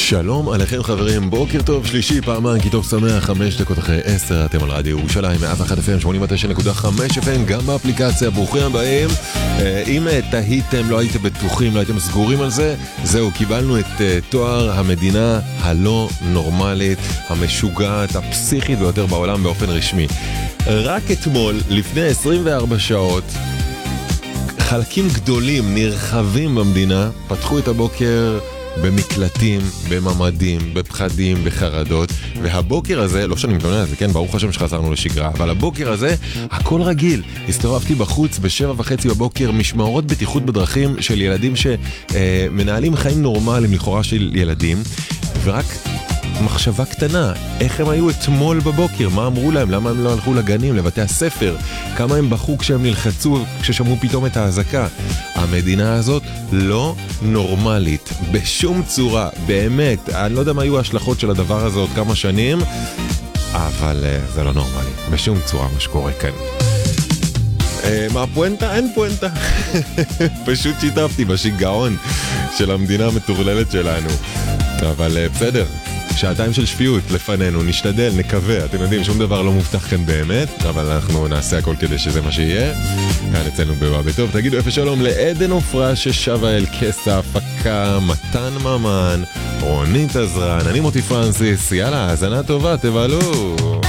שלום עליכם חברים, בוקר טוב, שלישי, פעמיים, כי טוב שמח, 5 דקות אחרי 10, אתם על רדיו ירושלים, 101 FM, 89.5 FM, גם באפליקציה, ברוכים הבאים. אם תהיתם, לא הייתם בטוחים, לא הייתם סגורים על זה, זהו, קיבלנו את תואר המדינה הלא נורמלית, המשוגעת, הפסיכית ביותר בעולם באופן רשמי. רק אתמול, לפני 24 שעות, חלקים גדולים, נרחבים במדינה, פתחו את הבוקר במקלטים, בממדים, בפחדים, בחרדות, והבוקר הזה, לא שאני מתלונן על זה, כן, ברוך השם שחזרנו לשגרה, אבל הבוקר הזה, הכל רגיל. הסתובבתי בחוץ ב7:30 בבוקר, משמרות בטיחות בדרכים של ילדים שמנהלים חיים נורמליים לכאורה של ילדים, ורק מחשבה קטנה, איך הם היו אתמול בבוקר, מה אמרו להם, למה הם לא הלכו לגנים, לבתי הספר, כמה הם בחו כשהם נלחצו, כששמעו פתאום את ההזקה. המדינה הזאת לא נורמלית, בשום צורה, באמת, אני לא יודע מה היו ההשלכות של הדבר הזה עוד כמה שנים, אבל זה לא נורמלי, בשום צורה מה שקורה כאן. מה הפואנטה? אין פואנטה. פשוט שיתפתי בשיגעון של המדינה המטורללת שלנו, אבל בסדר. שעתיים של שפיות לפנינו, נשתדל, נקווה, אתם יודעים, שום דבר לא מובטח כאן באמת, אבל אנחנו נעשה הכל כדי שזה מה שיהיה. כאן אצלנו בבא טוב, תגידו איפה שלום לעדן עופרה ששבה אל כסה, הפקה, מתן ממן, רונית עזרן, אני מוטי פרנסיס, יאללה, האזנה טובה, תבלו.